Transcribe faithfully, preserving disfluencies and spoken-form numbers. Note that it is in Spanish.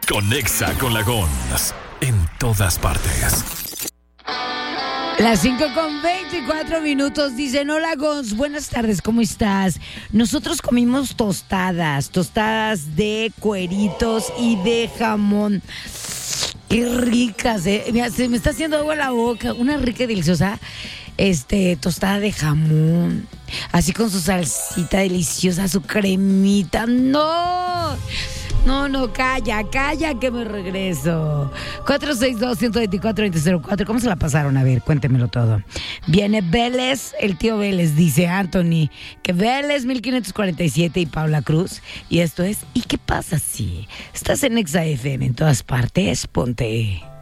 Conexa con la Gons en todas partes. Las cinco con veinticuatro minutos, dicen, hola Gons, buenas tardes, ¿cómo estás? Nosotros comimos tostadas, tostadas de cueritos y de jamón. Qué ricas, eh. Mira, se me está haciendo agua la boca, una rica y deliciosa este, tostada de jamón, así con su salsita deliciosa, su cremita, ¡no! No, no, calla, calla que me regreso. cuatro seis dos, uno dos cuatro, dos cero cuatro. ¿Cómo se la pasaron? A ver, cuéntemelo todo. Viene Vélez, el tío Vélez, dice Anthony, que Vélez mil quinientos cuarenta y siete y Paula Cruz. Y esto es, ¿y qué pasa si estás en Exa F M en todas partes? Ponte...